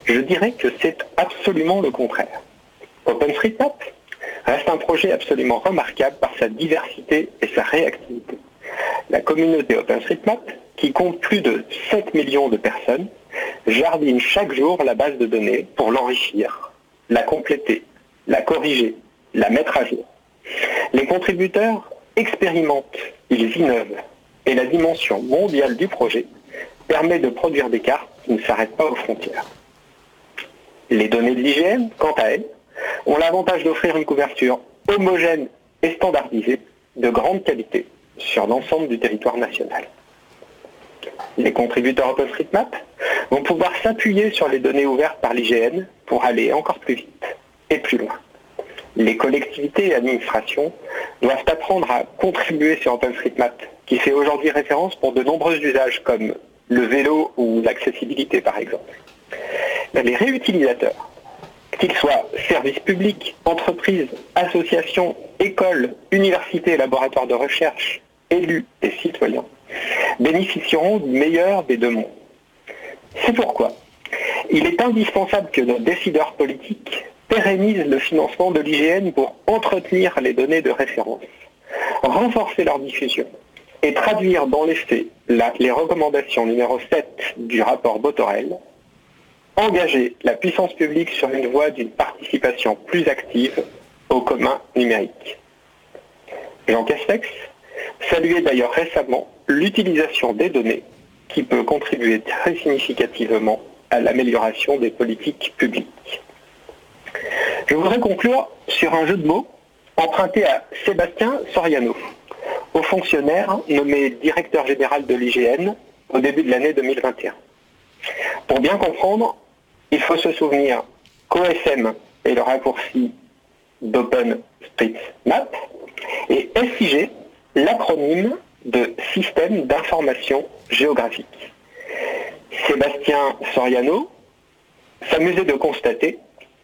Je dirais que c'est absolument le contraire. OpenStreetMap reste un projet absolument remarquable par sa diversité et sa réactivité. La communauté OpenStreetMap, qui compte plus de 7 millions de personnes, jardine chaque jour la base de données pour l'enrichir, la compléter, la corriger, la mettre à jour. Les contributeurs expérimentent, ils innovent, et la dimension mondiale du projet permet de produire des cartes qui ne s'arrêtent pas aux frontières. Les données de l'IGN, quant à elles, ont l'avantage d'offrir une couverture homogène et standardisée de grande qualité sur l'ensemble du territoire national. Les contributeurs OpenStreetMap vont pouvoir s'appuyer sur les données ouvertes par l'IGN pour aller encore plus vite et plus loin. Les collectivités et administrations doivent apprendre à contribuer sur OpenStreetMap, qui fait aujourd'hui référence pour de nombreux usages comme le vélo ou l'accessibilité par exemple. Les réutilisateurs, qu'ils soient services publics, entreprises, associations, écoles, universités, laboratoires de recherche, élus et citoyens, bénéficieront du meilleur des deux mondes. C'est pourquoi il est indispensable que nos décideurs politiques pérennisent le financement de l'IGN pour entretenir les données de référence, renforcer leur diffusion et traduire dans les faits les recommandations numéro 7 du rapport Botorel, engager la puissance publique sur une voie d'une participation plus active au commun numérique. Jean Castex saluait d'ailleurs récemment l'utilisation des données qui peut contribuer très significativement à l'amélioration des politiques publiques. Je voudrais conclure sur un jeu de mots emprunté à Sébastien Soriano, haut fonctionnaire nommé directeur général de l'IGN au début de l'année 2021. Pour bien comprendre, il faut se souvenir qu'OSM est le raccourci d'OpenStreetMap et SIG, l'acronyme de Système d'information géographique. Sébastien Soriano s'amusait de constater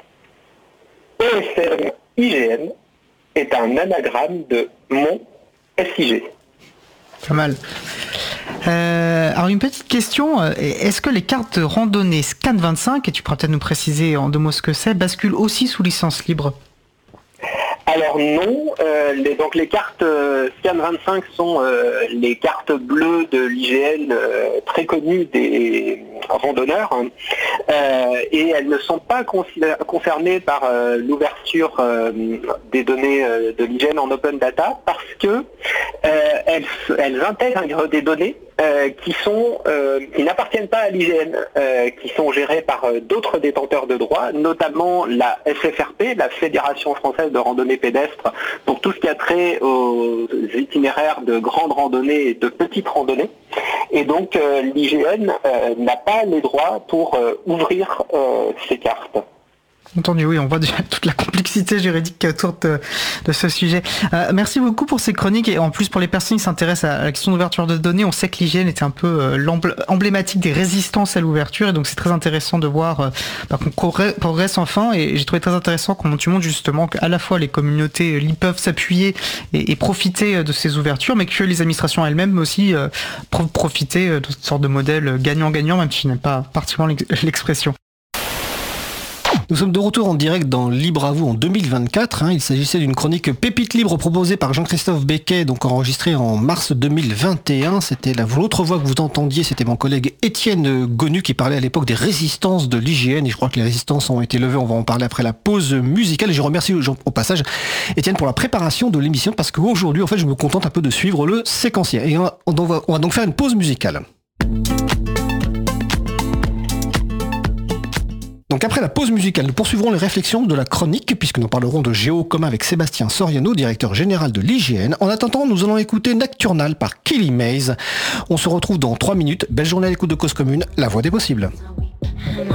OSM IGN est un anagramme de mon SIG. Pas mal. Alors une petite question, est-ce que les cartes randonnées Scan25, et tu pourras peut-être nous préciser en deux mots ce que c'est, basculent aussi sous licence libre ? Alors non, donc les cartes Scan25 sont les cartes bleues de l'IGN très connues des randonneurs et elles ne sont pas concernées par l'ouverture des données de l'IGN en open data parce que elles intègrent des données qui n'appartiennent pas à l'IGN, qui sont gérées par d'autres détenteurs de droits, notamment la FFRP, la Fédération française de randonnée pédestre, pour tout ce qui a trait aux itinéraires de grandes randonnées et de petites randonnées. Et donc l'IGN n'a pas les droits pour ouvrir ces cartes. Entendu, oui, on voit déjà toute la complexité juridique autour de ce sujet. Merci beaucoup pour ces chroniques et en plus pour les personnes qui s'intéressent à la question d'ouverture de données, on sait que l'IGN était un peu emblématique des résistances à l'ouverture et donc c'est très intéressant de voir qu'on progresse enfin et j'ai trouvé très intéressant comment tu montres justement qu'à la fois les communautés peuvent s'appuyer et profiter de ces ouvertures mais que les administrations elles-mêmes aussi profiter de cette sorte de modèle gagnant-gagnant même si je n'aime pas particulièrement l'expression. Nous sommes de retour en direct dans Libre à vous en 2024. Il s'agissait d'une chronique Pépite libre proposée par Jean-Christophe Becquet, donc enregistrée en mars 2021. C'était l'autre voix que vous entendiez, c'était mon collègue Étienne Gonu qui parlait à l'époque des résistances de l'IGN. Et je crois que les résistances ont été levées. On va en parler après la pause musicale. Et je remercie au passage Étienne pour la préparation de l'émission parce qu'aujourd'hui, en fait, je me contente un peu de suivre le séquentiel. Et on va donc faire une pause musicale. Donc après la pause musicale, nous poursuivrons les réflexions de la chronique puisque nous parlerons de GeoCommun avec Sébastien Soriano, directeur général de l'IGN. En attendant, nous allons écouter Nocturnal par Killy Maze. On se retrouve dans 3 minutes. Belle journée à l'écoute de Cause Commune, la voix des possibles.